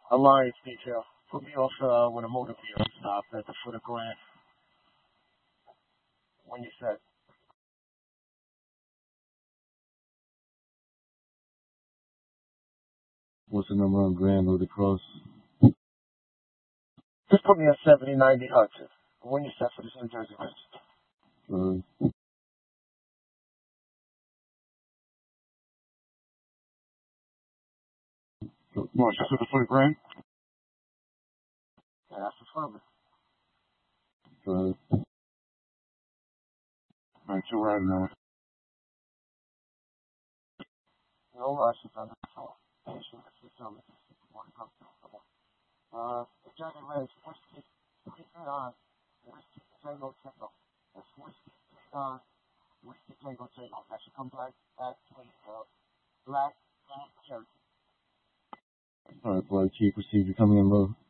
Alliance detail. Put me off with a motor vehicle stop at the foot of Grand. When you said. What's the number on Grand Road across? Just put me at 7090 Hudson. When you said for this New Jersey register. No, just at the foot of Grand? Yeah, that's affirmative. Alright, so we're at an hour. No license on the phone. Johnny Reyes, Whiskey, Whiskey Tango Tango. That's Whiskey Tango Tango. That should come back at black cherry. Alright, boy, chief, procedure coming in low.